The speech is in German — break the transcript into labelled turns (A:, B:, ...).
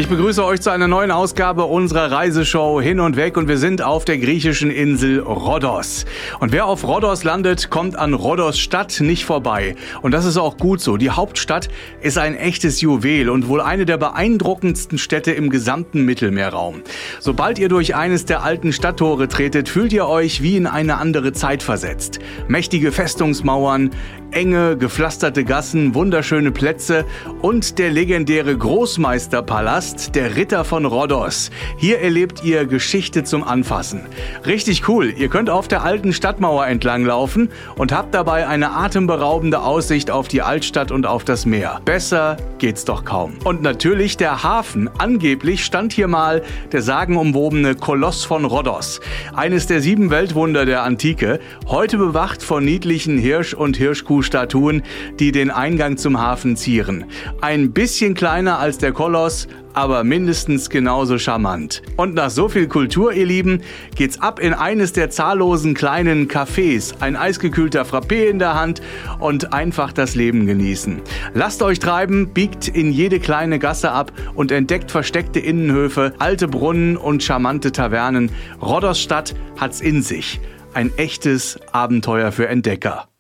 A: Ich begrüße euch zu einer neuen Ausgabe unserer Reiseshow Hin und Weg und wir sind auf der griechischen Insel Rhodos. Und wer auf Rhodos landet, kommt an Rhodos Stadt nicht vorbei. Und das ist auch gut so. Die Hauptstadt ist ein echtes Juwel und wohl eine der beeindruckendsten Städte im gesamten Mittelmeerraum. Sobald ihr durch eines der alten Stadttore tretet, fühlt ihr euch wie in eine andere Zeit versetzt. Mächtige Festungsmauern, enge, gepflasterte Gassen, wunderschöne Plätze und der legendäre Großmeisterpalast, der Ritter von Rhodos. Hier erlebt ihr Geschichte zum Anfassen. Richtig cool, ihr könnt auf der alten Stadtmauer entlang laufen und habt dabei eine atemberaubende Aussicht auf die Altstadt und auf das Meer. Besser geht's doch kaum. Und natürlich der Hafen. Angeblich stand hier mal der sagenumwobene Koloss von Rhodos. Eines der 7 Weltwunder der Antike, heute bewacht von niedlichen Hirsch- und Hirschkuhstatuen, die den Eingang zum Hafen zieren. Ein bisschen kleiner als der Koloss, aber mindestens genauso charmant. Und nach so viel Kultur, ihr Lieben, geht's ab in eines der zahllosen kleinen Cafés, ein eisgekühlter Frappé in der Hand und einfach das Leben genießen. Lasst euch treiben, biegt in jede kleine Gasse ab und entdeckt versteckte Innenhöfe, alte Brunnen und charmante Tavernen. Rhodos Stadt hat's in sich. Ein echtes Abenteuer für Entdecker.